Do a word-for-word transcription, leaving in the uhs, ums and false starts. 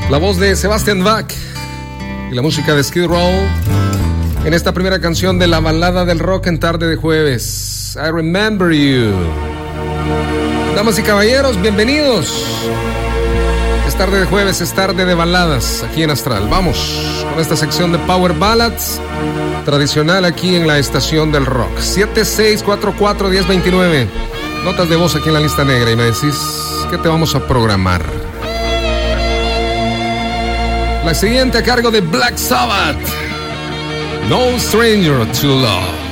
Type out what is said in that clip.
La voz de Sebastian Bach y la música de Skid Row en esta primera canción de la balada del rock en tarde de jueves. I Remember You. Damas y caballeros, bienvenidos. Es tarde de jueves, es tarde de baladas aquí en Astral. Vamos con esta sección de Power Ballads tradicional aquí en la estación del rock. siete seis cuatro cuatro, uno cero dos nueve. Notas de voz aquí en la lista negra y me decís qué te vamos a programar. La siguiente a cargo de Black Sabbath, No Stranger to Love.